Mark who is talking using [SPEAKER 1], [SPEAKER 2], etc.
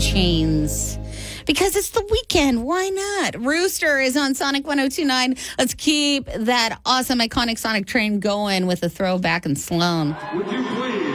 [SPEAKER 1] Chains. Because it's the weekend. Why not? Rooster is on Sonic 1029. Let's keep that awesome, iconic Sonic train going with a throwback and Sloan.
[SPEAKER 2] Would you please